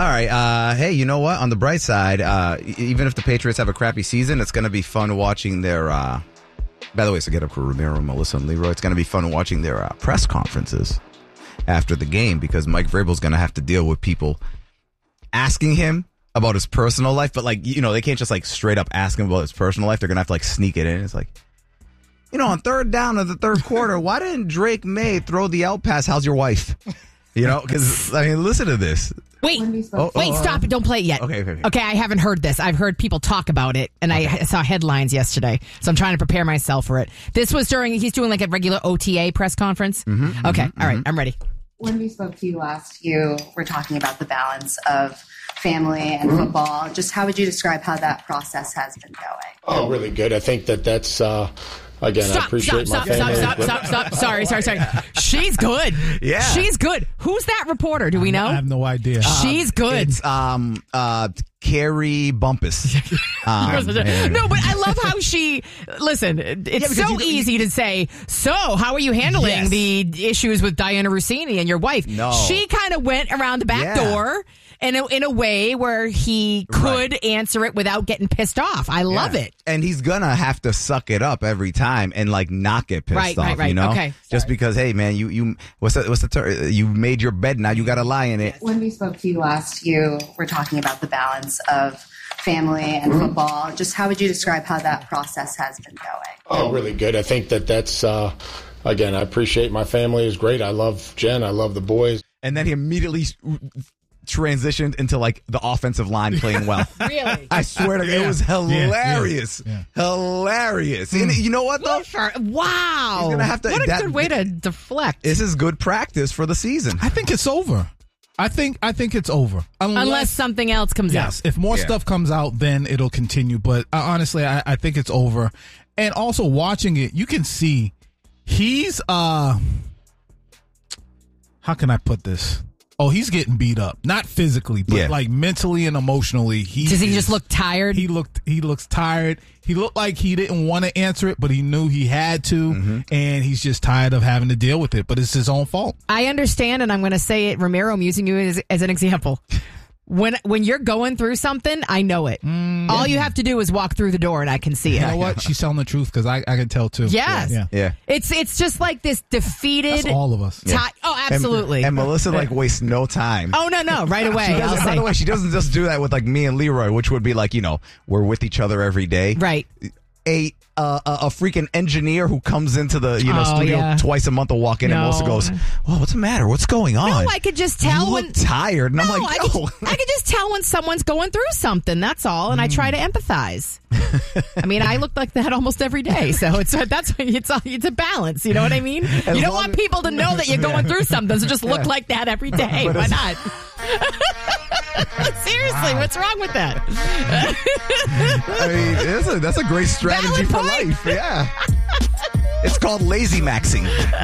All right. Hey, you know what? On the bright side, even if the Patriots have a crappy season, it's going to be fun watching their... by the way, so get up for Ramiro, Melissa, and Leroy. It's going to be fun watching their press conferences after the game because Mike Vrabel's going to have to deal with people asking him about his personal life. But, like, you know, they can't just, like, straight up ask him about his personal life. They're going to have to, like, sneak it in. It's like, you know, on third down of the third quarter, why didn't Drake May throw the out pass? How's your wife? You know, because, I mean, listen to this. Wait, stop it. Don't play it yet. Okay, I haven't heard this. I've heard people talk about it, and I saw headlines yesterday, so I'm trying to prepare myself for it. This was he's doing like a regular OTA press conference? Mm-hmm, okay, all right, I'm ready. When we spoke to you last, you were talking about the balance of family and football. Just how would you describe how that process has been going? Oh, really good. I think that's... Again, I appreciate my family. Stop. Sorry. She's good. Yeah. She's good. Who's that reporter? Do we know? I have no idea. She's good. It's Carrie Bumpus. No, but I love how listen, it's so easy to say, so how are you handling the issues with Diana Rossini and your wife? No. She kind of went around the back door in a way where he could answer it without getting pissed off. I love it. And he's going to have to suck it up every time and, like, not get pissed off, you know? Okay. Just because, hey, man, you what's the term? You made your bed, now you got to lie in it. When we spoke to you last, you were talking about the balance of family and football. Just how would you describe how that process has been going? Oh, really good. I think that's, again, I appreciate my family. It's great. I love Jen. I love the boys. And then he immediately transitioned into, like, the offensive line playing well. Really? I swear to God, it was hilarious. Yeah. Hilarious. And you know what, though? Wow. He's gonna have to, what a good way to deflect. This is good practice for the season. I think it's over. I think it's over. Unless something else comes out. Yes, if more stuff comes out, then it'll continue. But honestly, I think it's over. And also watching it, you can see he's, how can I put this? Oh, he's getting beat up. Not physically, but like mentally and emotionally. Does he just look tired? He looks tired. He looked like he didn't want to answer it, but he knew he had to, and he's just tired of having to deal with it. But it's his own fault. I understand, and I'm going to say it, Ramiro, I'm using you as an example. When you're going through something, I know it. All you have to do is walk through the door, and I can see it. You know what? She's telling the truth because I can tell too. Yes. Yeah. It's just like this defeated. That's all of us. Oh, absolutely. And Melissa wastes no time. Oh no! Right away. By the way, she doesn't just do that with like me and Leroy, which would be like, you know, we're with each other every day. Right. A freaking engineer who comes into the studio twice a month will walk in and Melissa goes, "Well, what's the matter? What's going on?" No, I could just tell you when look tired, and I'm like, "No." I could just tell when someone's going through something. That's all, and I try to empathize. I mean, I look like that almost every day, so it's a balance. You know what I mean? You don't want people to know that you're going through something, so just look like that every day. Why not? Seriously, what's wrong with that? I mean, that's a great strategy for life. Yeah. It's called lazy maxing.